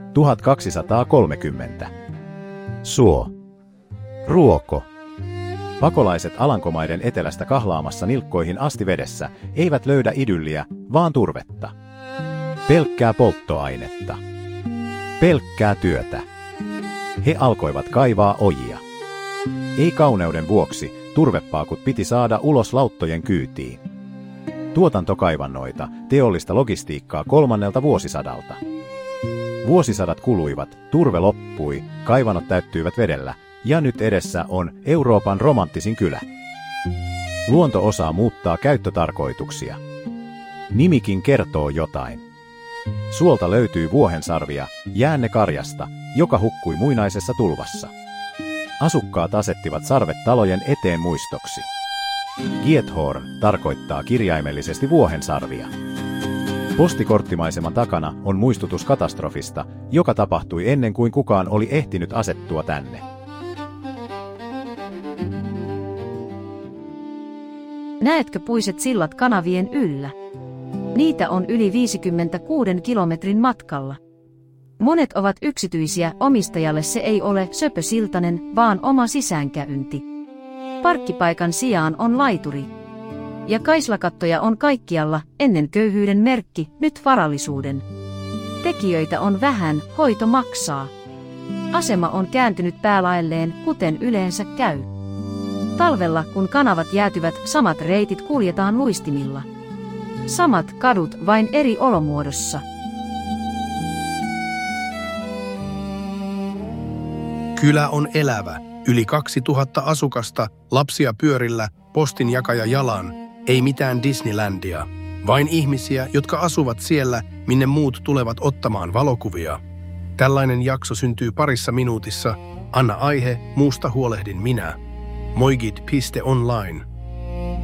1230. Suo. Ruoko. Pakolaiset Alankomaiden etelästä kahlaamassa nilkkoihin asti vedessä eivät löydä idylliä, vaan turvetta. Pelkkää polttoainetta. Pelkkää työtä. He alkoivat kaivaa ojia. Ei kauneuden vuoksi turvepaakut piti saada ulos lauttojen kyytiin. Tuotantokaivannoita, teollista logistiikkaa 3. vuosisadalta. Vuosisadat kuluivat, turve loppui, kaivannot täyttyivät vedellä, ja nyt edessä on Euroopan romanttisin kylä. Luonto osaa muuttaa käyttötarkoituksia. Nimikin kertoo jotain. Suolta löytyy vuohensarvia, jäännekarjasta, joka hukkui muinaisessa tulvassa. Asukkaat asettivat sarvet talojen eteen muistoksi. Giethorn tarkoittaa kirjaimellisesti vuohensarvia. Postikorttimaiseman takana on muistutus katastrofista, joka tapahtui ennen kuin kukaan oli ehtinyt asettua tänne. Näetkö puiset sillat kanavien yllä? Niitä on yli 56 kilometrin matkalla. Monet ovat yksityisiä, omistajalle se ei ole söpösiltanen, vaan oma sisäänkäynti. Parkkipaikan sijaan on laituri. Ja kaislakattoja on kaikkialla, ennen köyhyyden merkki, nyt varallisuuden. Tekijöitä on vähän, hoito maksaa. Asema on kääntynyt päälaelleen, kuten yleensä käy. Talvella, kun kanavat jäätyvät, samat reitit kuljetaan luistimilla. Samat kadut, vain eri olomuodossa. Kylä on elävä. Yli 2000 asukasta, lapsia pyörillä, postinjakaja jalan, ei mitään Disneylandia. Vain ihmisiä, jotka asuvat siellä, minne muut tulevat ottamaan valokuvia. Tällainen jakso syntyy parissa minuutissa. Anna aihe, muusta huolehdin minä. Moigit.online